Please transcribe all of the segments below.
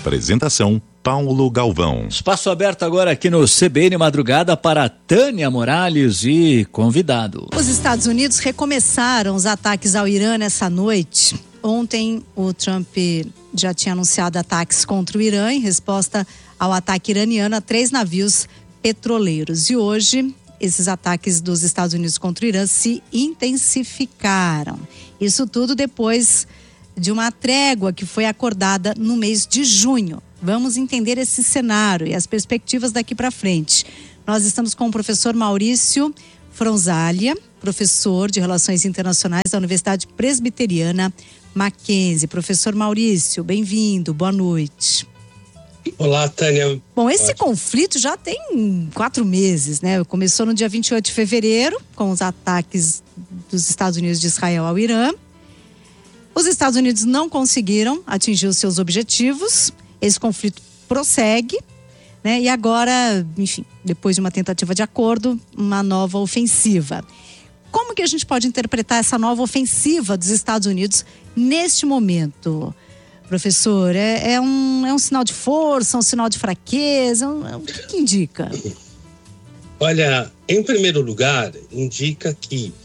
Apresentação: Paulo Galvão. Espaço aberto agora aqui no CBN Madrugada para Tânia Morales e convidado. Os Estados Unidos recomeçaram os ataques ao Irã nessa noite. Ontem o Trump já tinha anunciado ataques contra o Irã em resposta ao ataque iraniano a 3 navios petroleiros. E hoje esses ataques dos Estados Unidos contra o Irã se intensificaram. Isso tudo depois de uma trégua que foi acordada no mês de junho. Vamos entender esse cenário e as perspectivas daqui para frente. Nós estamos com o professor Maurício Fronzalia, professor de Relações Internacionais da Universidade Presbiteriana Mackenzie. Professor Maurício, bem-vindo, boa noite. Olá, Tânia. Bom, esse conflito já tem 4 meses, né? Começou no dia 28 de fevereiro, com os ataques dos Estados Unidos de Israel ao Irã. Os Estados Unidos não conseguiram atingir os seus objetivos. Esse conflito prossegue, né? E agora, enfim, depois de uma tentativa de acordo, uma nova ofensiva. Como que a gente pode interpretar essa nova ofensiva dos Estados Unidos neste momento, professor? É um sinal de força, um sinal de fraqueza? O que indica? Olha, em primeiro lugar, indica que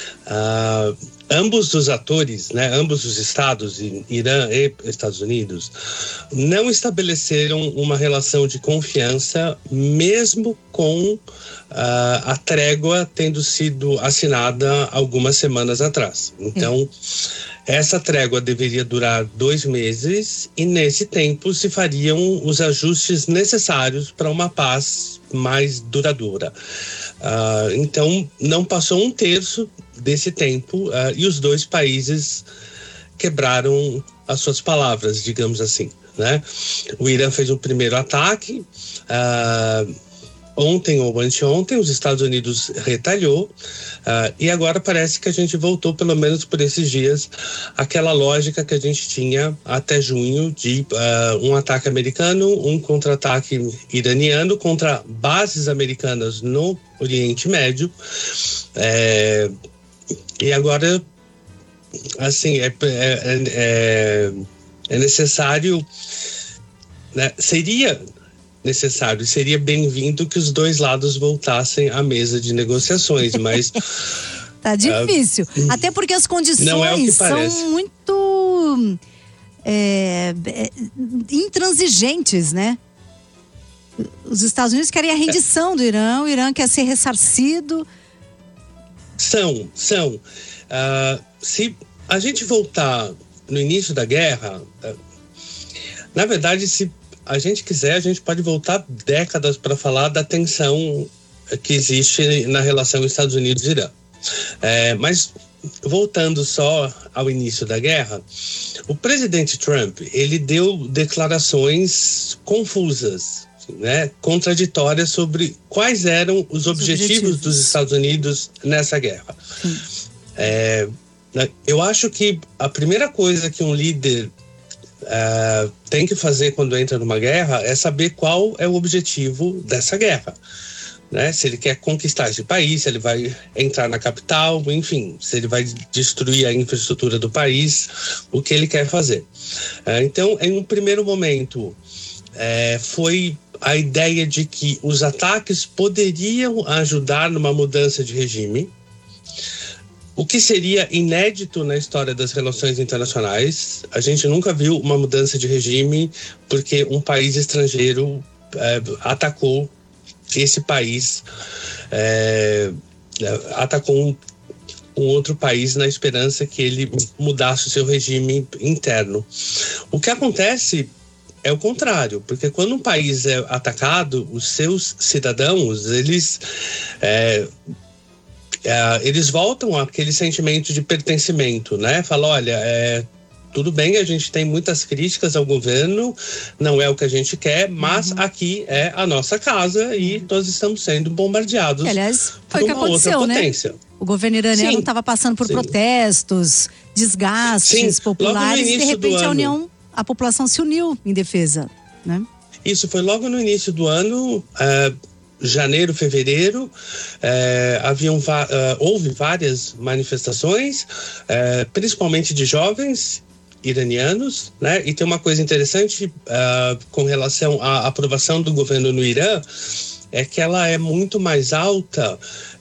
ambos os atores, né, ambos os estados, Irã e Estados Unidos, não estabeleceram uma relação de confiança, mesmo com a trégua tendo sido assinada algumas semanas atrás. Então, essa trégua deveria durar 2 meses e nesse tempo se fariam os ajustes necessários para uma paz mais duradoura. Então, não passou 1/3 desse tempo e os 2 países quebraram as suas palavras, digamos assim, né? O Irã fez o primeiro ataque, ontem ou anteontem, os Estados Unidos retalhou, e agora parece que a gente voltou, pelo menos por esses dias, àquela lógica que a gente tinha até junho de um ataque americano, um contra-ataque iraniano contra bases americanas no Oriente Médio. E agora, assim, é necessário, né? Seria necessário, seria bem-vindo que os 2 lados voltassem à mesa de negociações, mas tá difícil, até porque as condições não é o que são muito intransigentes, né? Os Estados Unidos querem a rendição do Irã, o Irã quer ser ressarcido. São. Se a gente voltar no início da guerra, na verdade, se a gente quiser, a gente pode voltar décadas para falar da tensão que existe na relação Estados Unidos e Irã. Mas voltando só ao início da guerra, o presidente Trump, ele deu declarações confusas, né, contraditórias sobre quais eram os objetivos dos Estados Unidos nessa guerra. Eu acho que a primeira coisa que um líder tem que fazer quando entra numa guerra é saber qual é o objetivo dessa guerra, né? Se ele quer conquistar esse país, se ele vai entrar na capital, enfim, se ele vai destruir a infraestrutura do país, o que ele quer fazer. Então, em um primeiro momento, foi a ideia de que os ataques poderiam ajudar numa mudança de regime, o que seria inédito na história das relações internacionais. A gente nunca viu uma mudança de regime porque um país estrangeiro atacou esse país, atacou um outro país na esperança que ele mudasse o seu regime interno. O que acontece é o contrário, porque quando um país é atacado, os seus cidadãos, eles voltam àquele sentimento de pertencimento, né? Fala, olha, tudo bem, a gente tem muitas críticas ao governo, não é o que a gente quer, mas aqui é a nossa casa e nós estamos sendo bombardeados. Aliás, foi o que aconteceu, né? O governo iraniano estava passando por protestos, desgastes populares e de repente a população se uniu em defesa, né? Isso foi logo no início do ano, janeiro, fevereiro, houve várias manifestações, principalmente de jovens, iranianos, né? E tem uma coisa interessante com relação à aprovação do governo no Irã, é que ela é muito mais alta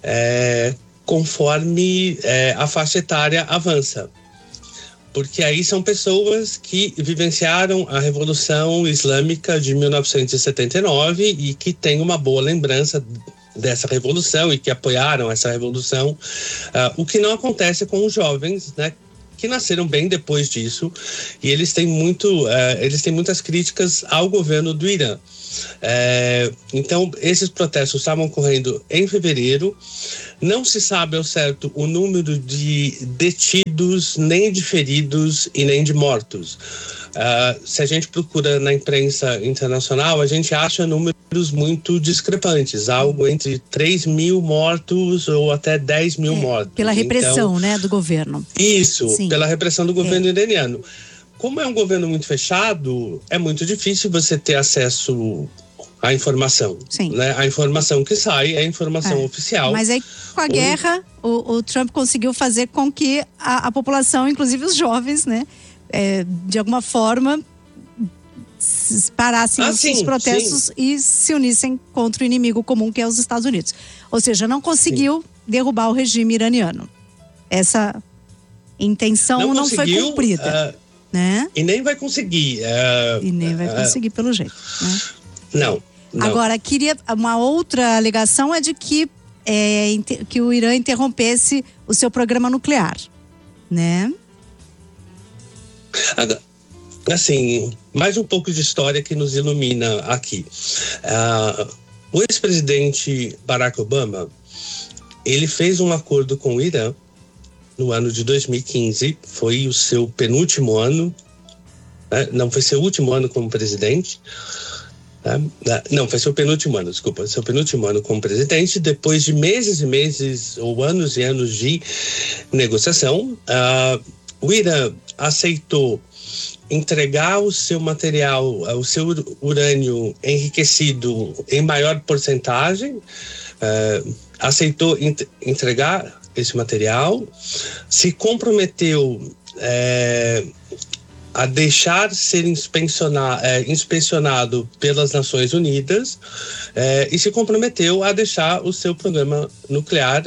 conforme a faixa etária avança. Porque aí são pessoas que vivenciaram a Revolução Islâmica de 1979 e que têm uma boa lembrança dessa revolução e que apoiaram essa revolução, o que não acontece com os jovens, né, que nasceram bem depois disso, e eles têm muitas críticas ao governo do Irã. Então, esses protestos estavam ocorrendo em fevereiro. Não se sabe ao certo o número de detidos, nem de feridos e nem de mortos. Se a gente procura na imprensa internacional, a gente acha números muito discrepantes, algo entre 3 mil mortos ou até 10 mil mortos. Pela repressão, né, do governo. Isso, Sim. Pela repressão do governo iraniano. Como é um governo muito fechado, é muito difícil você ter acesso à informação. Sim. Né? A informação que sai é a informação oficial. Mas aí, com a guerra, o Trump conseguiu fazer com que a população, inclusive os jovens, né, de alguma forma, parassem os protestos e se unissem contra o inimigo comum, que é os Estados Unidos. Ou seja, não conseguiu derrubar o regime iraniano. Essa intenção não foi cumprida. Né? E nem vai conseguir. E nem vai conseguir pelo jeito. Né? Não. Agora, uma outra alegação é de que o Irã interrompesse o seu programa nuclear, né? Assim, mais um pouco de história que nos ilumina aqui. O ex-presidente Barack Obama, ele fez um acordo com o Irã no ano de 2015, foi o seu penúltimo ano, né? Não foi seu último ano como presidente, né? Não, foi seu penúltimo ano, desculpa, seu penúltimo ano como presidente, depois de meses e meses ou anos e anos de negociação, o Irã aceitou entregar o seu material, o seu urânio enriquecido em maior porcentagem, aceitou entregar esse material, se comprometeu a deixar ser inspecionado pelas Nações Unidas e se comprometeu a deixar o seu programa nuclear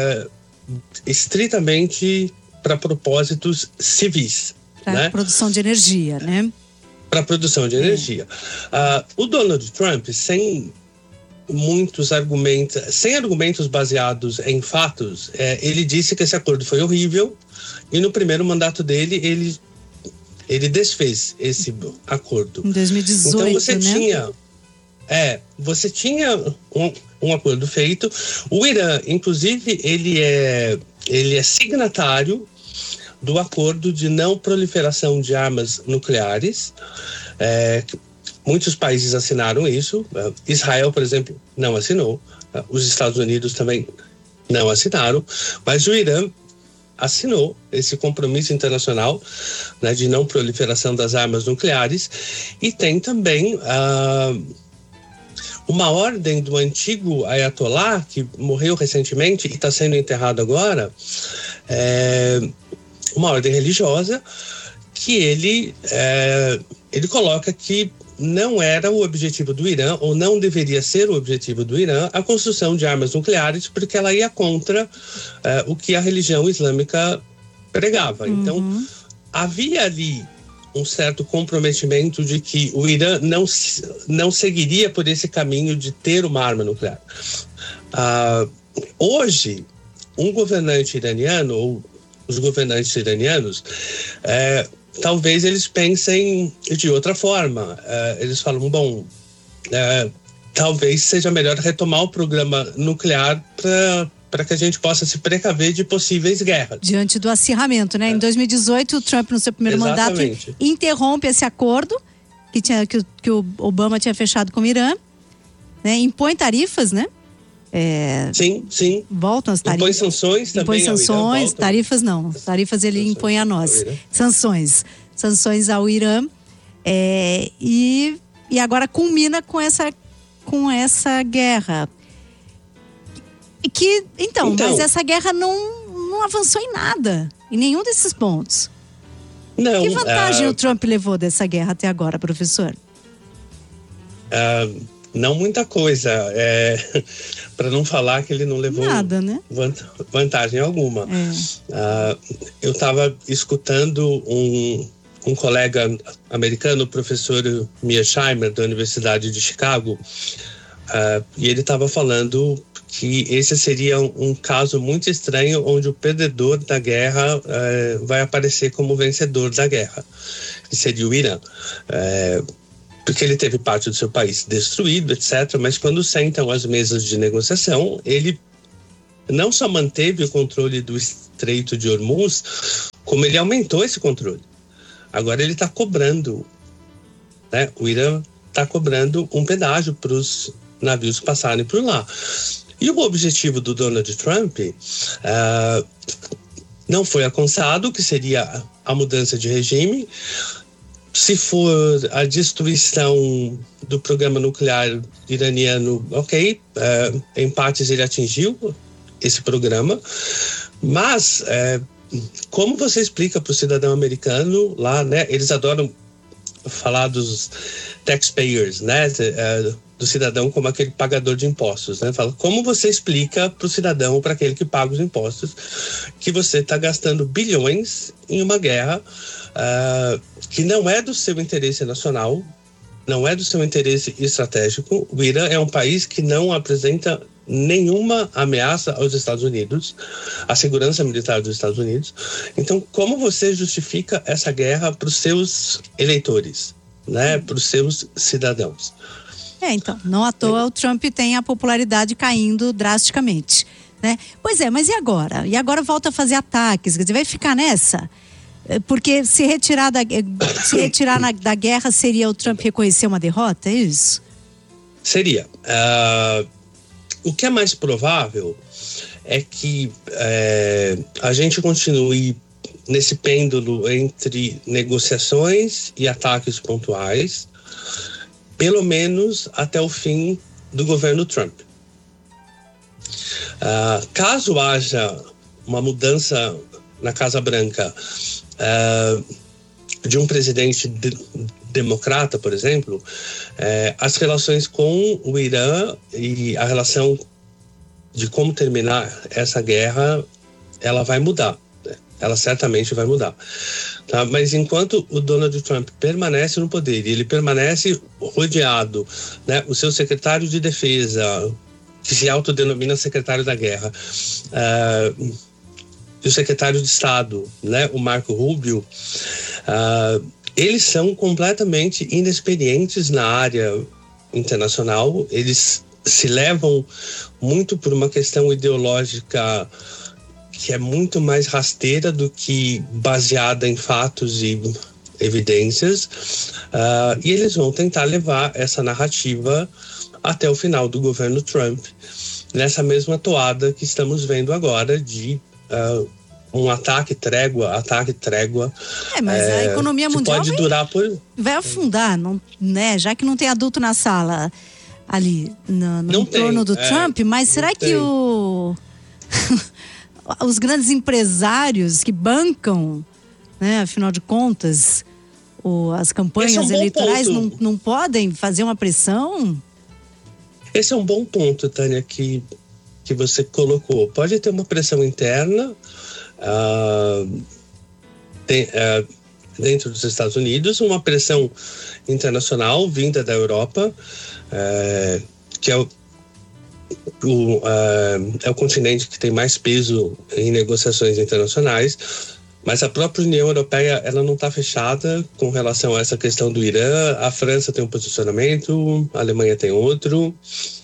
estritamente para propósitos civis. Para né? produção de energia, né? Para produção de energia. O Donald Trump, sem argumentos baseados em fatos, ele disse que esse acordo foi horrível e no primeiro mandato dele ele desfez esse acordo. Em 2018, então você né? Você tinha um acordo feito. O Irã, inclusive, ele é signatário do acordo de não proliferação de armas nucleares. Muitos países assinaram isso. Israel, por exemplo, não assinou. Os Estados Unidos também não assinaram. Mas o Irã assinou esse compromisso internacional, né, de não proliferação das armas nucleares. E tem também uma ordem do antigo Ayatollah, que morreu recentemente e está sendo enterrado agora, uma ordem religiosa, que ele coloca que não era o objetivo do Irã, ou não deveria ser o objetivo do Irã, a construção de armas nucleares, porque ela ia contra o que a religião islâmica pregava. Uhum. Então, havia ali um certo comprometimento de que o Irã não seguiria por esse caminho de ter uma arma nuclear. Hoje, um governante iraniano, ou os governantes iranianos, talvez eles pensem de outra forma. Eles falam, talvez seja melhor retomar o programa nuclear para que a gente possa se precaver de possíveis guerras. Diante do acirramento, né? Em 2018, o Trump, no seu primeiro mandato, interrompe esse acordo que o Obama tinha fechado com o Irã, né? Impõe tarifas, né? Sim. Voltam as tarifas. Impõe sanções também. Impõe sanções, tarifas não. Tarifas ele impõe a nós. Sanções ao Irã. E agora culmina com essa guerra. Então, mas essa guerra não avançou em nada, em nenhum desses pontos. Não. Que vantagem o Trump levou dessa guerra até agora, professor? Não muita coisa, para não falar que ele não levou nada, né? Vantagem alguma. Eu estava escutando um colega americano, o professor Mearsheimer, da Universidade de Chicago, e ele estava falando que esse seria um caso muito estranho, onde o perdedor da guerra vai aparecer como vencedor da guerra, que seria o Irã. Porque ele teve parte do seu país destruído, etc. Mas quando sentam às mesas de negociação, ele não só manteve o controle do Estreito de Hormuz, como ele aumentou esse controle. Agora ele está cobrando, né? O Irã está cobrando um pedágio para os navios passarem por lá. E o objetivo do Donald Trump não foi alcançado, que seria a mudança de regime. Se for a destruição do programa nuclear iraniano, ok, em partes ele atingiu esse programa, mas como você explica para o cidadão americano lá, né? Eles adoram falar dos taxpayers, né? Do cidadão como aquele pagador de impostos, né? Fala, como você explica para o cidadão, para aquele que paga os impostos, que você está gastando bilhões em uma guerra que não é do seu interesse nacional, não é do seu interesse estratégico. O Irã é um país que não apresenta nenhuma ameaça aos Estados Unidos, à segurança militar dos Estados Unidos. Então, como você justifica essa guerra para os seus eleitores, né? Para os seus cidadãos? Então, não à toa o Trump tem a popularidade caindo drasticamente, né? Pois é, mas e agora? E agora volta a fazer ataques, quer dizer, vai ficar nessa? Porque se retirar da guerra seria o Trump reconhecer uma derrota, é isso? Seria. O que é mais provável é que a gente continue nesse pêndulo entre negociações e ataques pontuais, pelo menos até o fim do governo Trump. Caso haja uma mudança na Casa Branca de um presidente democrata, por exemplo, as relações com o Irã e a relação de como terminar essa guerra, ela vai mudar. Ela certamente vai mudar. Tá? Mas enquanto o Donald Trump permanece no poder, e ele permanece rodeado, né, o seu secretário de defesa, que se autodenomina secretário da guerra, e o secretário de Estado, né, o Marco Rubio, eles são completamente inexperientes na área internacional. Eles se levam muito por uma questão ideológica que é muito mais rasteira do que baseada em fatos e evidências, e eles vão tentar levar essa narrativa até o final do governo Trump, nessa mesma toada que estamos vendo agora de um ataque-trégua. Mas a economia mundial pode durar vai afundar, não, né? Já que não tem adulto na sala ali no entorno do Trump, mas será que os grandes empresários que bancam, né, afinal de contas, as campanhas eleitorais não podem fazer uma pressão? Esse é um bom ponto, Tânia, que você colocou. Pode ter uma pressão interna dentro dos Estados Unidos, uma pressão internacional vinda da Europa, que é o continente que tem mais peso em negociações internacionais, mas a própria União Europeia, ela não está fechada com relação a essa questão do Irã. A França tem um posicionamento, a Alemanha tem outro.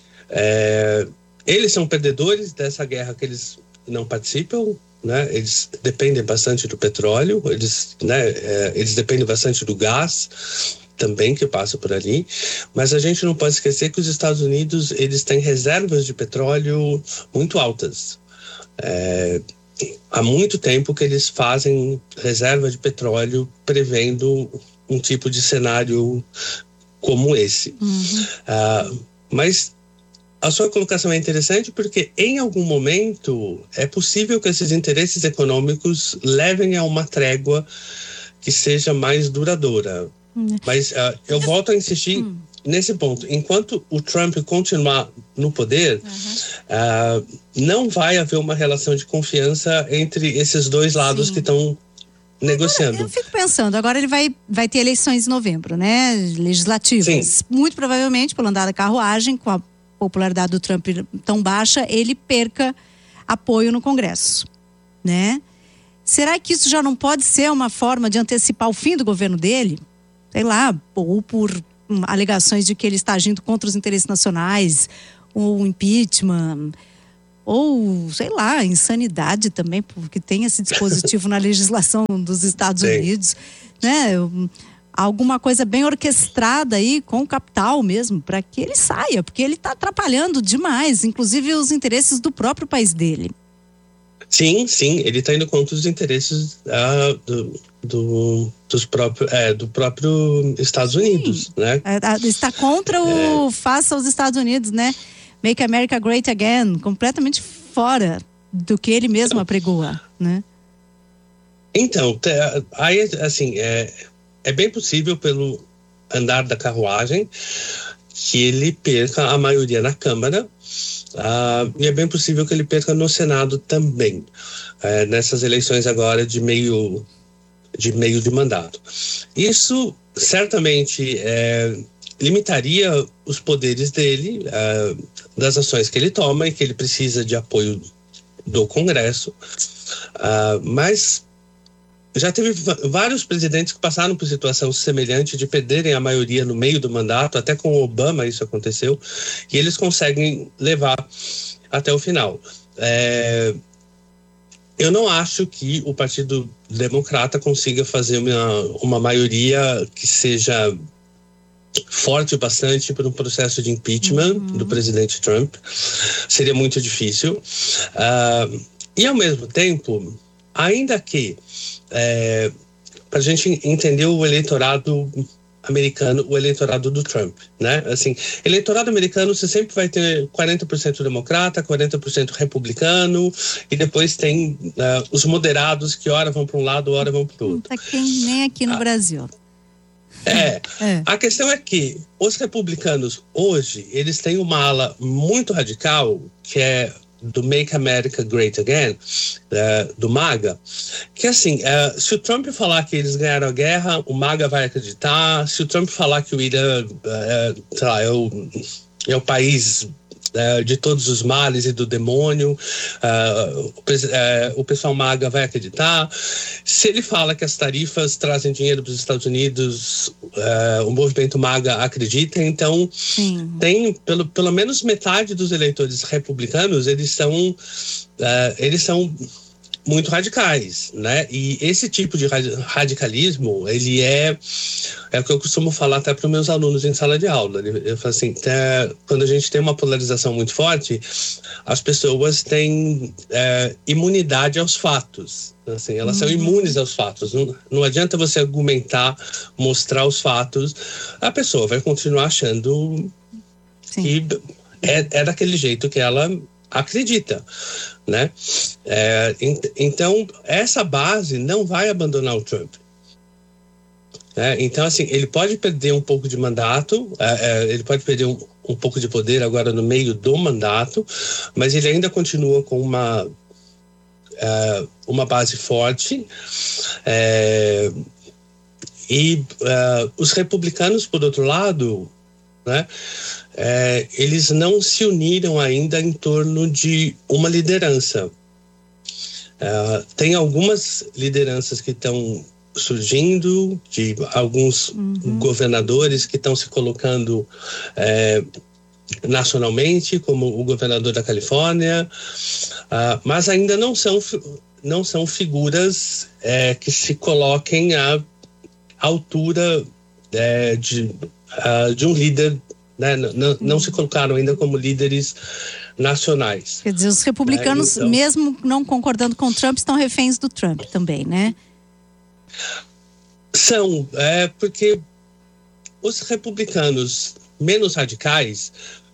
Eles são perdedores dessa guerra que eles não participam, né? Eles dependem bastante do petróleo, eles dependem bastante do gás também que passa por ali, mas a gente não pode esquecer que os Estados Unidos, eles têm reservas de petróleo muito altas. Há muito tempo que eles fazem reserva de petróleo prevendo um tipo de cenário como esse. Mas a sua colocação é interessante porque em algum momento é possível que esses interesses econômicos levem a uma trégua que seja mais duradoura. Mas eu volto a insistir nesse ponto. Enquanto o Trump continuar no poder, não vai haver uma relação de confiança entre esses dois lados que estão negociando. Eu fico pensando, agora ele vai ter eleições em novembro, né? Legislativas. Sim. Muito provavelmente, pelo andar da carruagem, com a popularidade do Trump tão baixa, ele perca apoio no Congresso, né? Será que isso já não pode ser uma forma de antecipar o fim do governo dele? Sei lá, ou por alegações de que ele está agindo contra os interesses nacionais, ou impeachment, ou, sei lá, insanidade também, porque tem esse dispositivo na legislação dos Estados Unidos, né? Alguma coisa bem orquestrada aí com o capital mesmo, para que ele saia, porque ele está atrapalhando demais, inclusive os interesses do próprio país dele. Sim, ele está indo contra os interesses do próprio Estados Unidos, né? Está contra o faça aos Estados Unidos, né? Make America Great Again, completamente fora do que ele mesmo apregoa, né? Então, aí, assim, é bem possível, pelo andar da carruagem, que ele perca a maioria na Câmara, e é bem possível que ele perca no Senado também, nessas eleições agora de meio de mandato. Isso certamente limitaria os poderes dele, das ações que ele toma, e que ele precisa de apoio do Congresso, mas já teve vários presidentes que passaram por situação semelhante de perderem a maioria no meio do mandato, até com o Obama isso aconteceu, e eles conseguem levar até o final. Eu não acho que o Partido Democrata consiga fazer uma maioria que seja forte bastante para um processo de impeachment do presidente Trump. Seria muito difícil. E, ao mesmo tempo, ainda que para a gente entender o eleitorado americano, o eleitorado do Trump, né? Assim, eleitorado americano você sempre vai ter 40% democrata, 40% republicano, e depois tem os moderados que ora vão para um lado, ora vão para o outro. Nem aqui no Brasil. A questão é que os republicanos hoje, eles têm uma ala muito radical, que é do Make America Great Again, do MAGA, que assim, se o Trump falar que eles ganharam a guerra, o MAGA vai acreditar. Se o Trump falar que o Irã sei lá, é o país de todos os males e do demônio, o pessoal MAGA vai acreditar. Se ele fala que as tarifas trazem dinheiro para os Estados Unidos, o movimento MAGA acredita. Então, tem pelo menos metade dos eleitores republicanos, eles são muito radicais, né? E esse tipo de radicalismo, ele é o que eu costumo falar até para os meus alunos em sala de aula. Eu falo assim, quando a gente tem uma polarização muito forte, as pessoas têm imunidade aos fatos. Assim, elas são imunes aos fatos. Não adianta você argumentar, mostrar os fatos, a pessoa vai continuar achando que é daquele jeito que ela acredita, né? Então, essa base não vai abandonar o Trump. Então, assim, ele pode perder um pouco de mandato, ele pode perder um pouco de poder agora no meio do mandato, mas ele ainda continua com uma base forte. E os republicanos, por outro lado, né, eles não se uniram ainda em torno de uma liderança. Tem algumas lideranças que estão surgindo, de alguns governadores que estão se colocando nacionalmente, como o governador da Califórnia, mas ainda não são figuras que se coloquem à altura de um líder, né? Não se colocaram ainda como líderes nacionais. Quer dizer, os republicanos, então, mesmo não concordando com o Trump, estão reféns do Trump também, né? São, porque os republicanos menos radicais,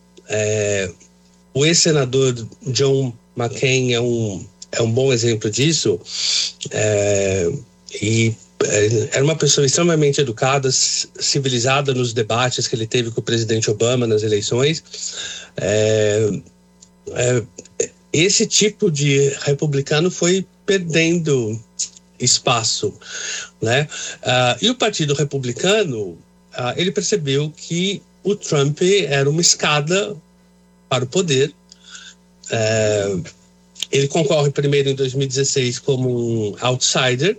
o ex-senador John McCain é um bom exemplo disso, e era uma pessoa extremamente educada, civilizada nos debates que ele teve com o presidente Obama nas eleições. Esse tipo de republicano foi perdendo espaço, né? E o Partido Republicano, ele percebeu que o Trump era uma escada para o poder. Ele concorre primeiro em 2016 como um outsider,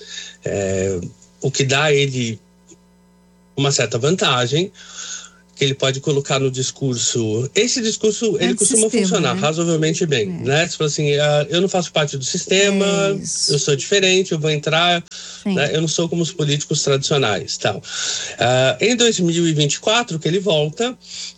o que dá a ele uma certa vantagem, que ele pode colocar no discurso. Esse discurso, ele costuma funcionar, né, razoavelmente bem, né? Você fala assim, eu não faço parte do sistema, eu sou diferente, eu vou entrar, né? Eu não sou como os políticos tradicionais, tal. Em 2024, que ele volta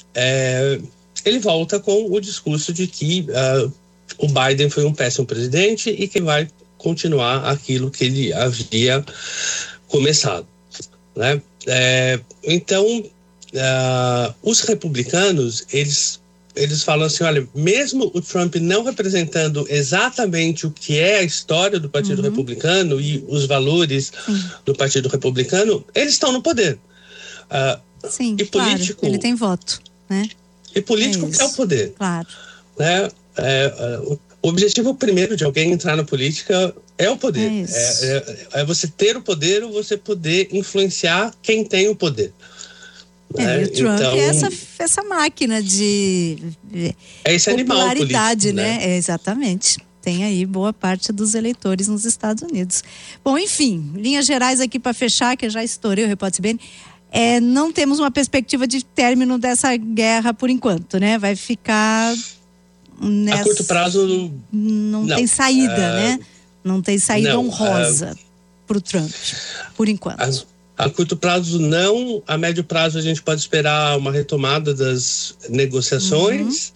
com o discurso de que o Biden foi um péssimo presidente e que vai continuar aquilo que ele havia começado, né? Então, os republicanos, eles falam assim, olha, mesmo o Trump não representando exatamente o que é a história do Partido Republicano e os valores do Partido Republicano, eles estão no poder. Sim, e político, claro, ele tem voto, né? E político quer o poder. Claro. Né? O objetivo primeiro de alguém entrar na política é o poder. É você ter o poder ou você poder influenciar quem tem o poder. E o Trump é essa máquina de esse popularidade, animal político, né? Exatamente. Tem aí boa parte dos eleitores nos Estados Unidos. Bom, enfim, linhas gerais aqui para fechar, que eu já estourei o Repórter CBN. Não temos uma perspectiva de término dessa guerra por enquanto, né? Vai ficar a curto prazo não tem saída, né? Não tem saída honrosa para o Trump, por enquanto. A curto prazo não, a médio prazo a gente pode esperar uma retomada das negociações.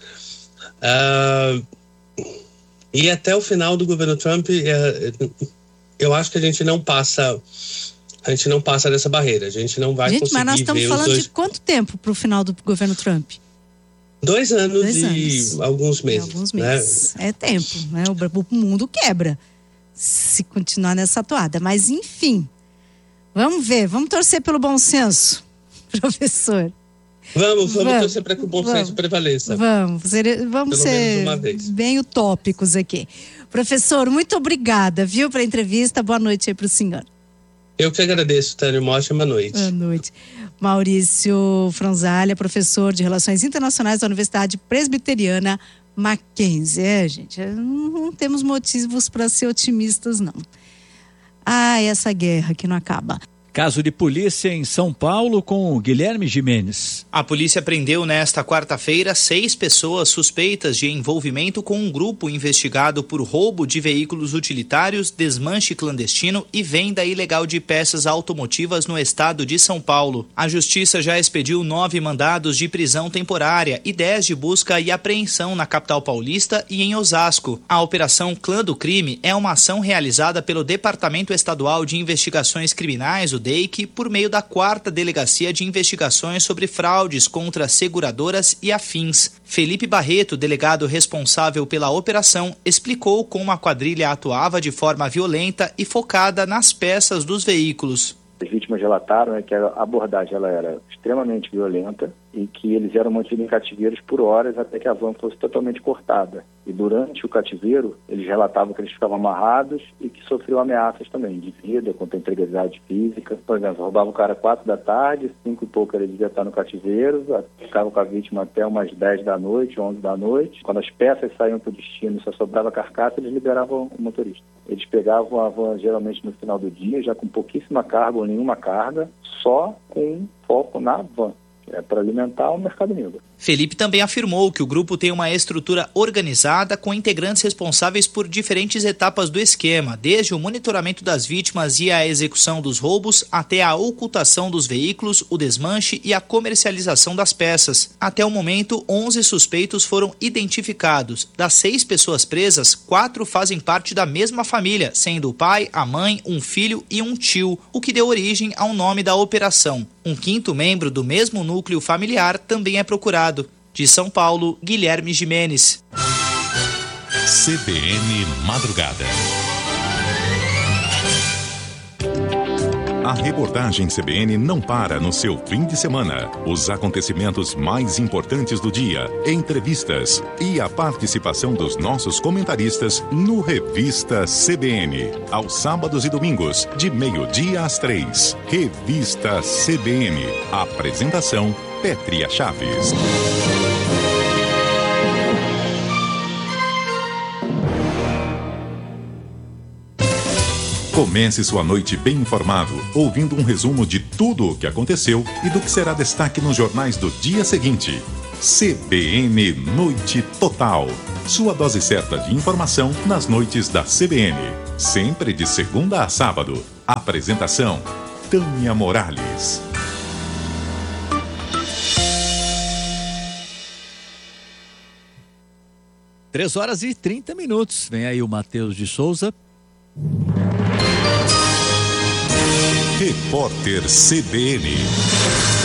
E até o final do governo Trump, eu acho que a gente não passa dessa barreira. A gente não vai conseguir. Mas nós estamos falando de quanto tempo para o final do governo Trump? 2 anos e alguns meses. Né? É tempo, né? O mundo quebra se continuar nessa toada. Mas, enfim, vamos ver, vamos torcer pelo bom senso, professor. Vamos torcer para que o bom senso prevaleça. Vamos ser bem utópicos aqui. Professor, muito obrigada, viu, pela entrevista. Boa noite aí para o senhor. Eu que agradeço, Tânia. Uma ótima noite. Boa noite. Maurício Franzalha, professor de Relações Internacionais da Universidade Presbiteriana Mackenzie. Gente, não temos motivos para ser otimistas, não. Essa guerra que não acaba. Caso de polícia em São Paulo com Guilherme Gimenez. A polícia prendeu nesta quarta-feira 6 pessoas suspeitas de envolvimento com um grupo investigado por roubo de veículos utilitários, desmanche clandestino e venda ilegal de peças automotivas no estado de São Paulo. A justiça já expediu 9 mandados de prisão temporária e 10 de busca e apreensão na capital paulista e em Osasco. A Operação Clã do Crime é uma ação realizada pelo Departamento Estadual de Investigações Criminais, o DEIC, por meio da 4ª Delegacia de Investigações sobre Fraudes contra Seguradoras e Afins. Felipe Barreto, delegado responsável pela operação, explicou como a quadrilha atuava de forma violenta e focada nas peças dos veículos. As vítimas relataram que a abordagem ela era extremamente violenta e que eles eram mantidos em cativeiros por horas até que a van fosse totalmente cortada. E durante o cativeiro, eles relatavam que eles ficavam amarrados e que sofriam ameaças também, de vida, contra a integridade física. Por exemplo, roubavam o cara às 4 da tarde, 5 e pouco ele devia estar no cativeiro, ficavam com a vítima até umas 10 da noite, 11 da noite. Quando as peças saíam para o destino e só sobrava a carcaça, eles liberavam o motorista. Eles pegavam a van geralmente no final do dia, já com pouquíssima carga ou nenhuma carga, só com foco na van. Para alimentar o mercado negro. Felipe também afirmou que o grupo tem uma estrutura organizada com integrantes responsáveis por diferentes etapas do esquema, desde o monitoramento das vítimas e a execução dos roubos até a ocultação dos veículos, o desmanche e a comercialização das peças. Até o momento, 11 suspeitos foram identificados. Das 6 pessoas presas, 4 fazem parte da mesma família, sendo o pai, a mãe, um filho e um tio, o que deu origem ao nome da operação. Um 5º membro do mesmo núcleo familiar também é procurado. De São Paulo, Guilherme Gimenez. CBN Madrugada. A reportagem CBN não para no seu fim de semana. Os acontecimentos mais importantes do dia, entrevistas e a participação dos nossos comentaristas no Revista CBN. Aos sábados e domingos, de 12h às 3h. Revista CBN. Apresentação, Pétria Chaves. Comece sua noite bem informado, ouvindo um resumo de tudo o que aconteceu e do que será destaque nos jornais do dia seguinte. CBN Noite Total. Sua dose certa de informação nas noites da CBN. Sempre de segunda a sábado. Apresentação, Tânia Morales. 3h30. Vem aí o Matheus de Souza. Repórter CBN.